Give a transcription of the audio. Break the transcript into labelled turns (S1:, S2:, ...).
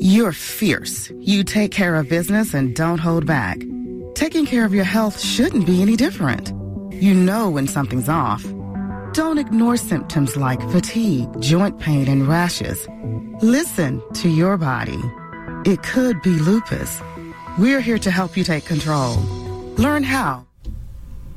S1: You're fierce. You take care of business and don't hold back. Taking care of your health shouldn't be any different. You know when something's off. Don't ignore symptoms like fatigue, joint pain, and rashes. Listen to your body. It could be lupus. We're here to help you take control. Learn how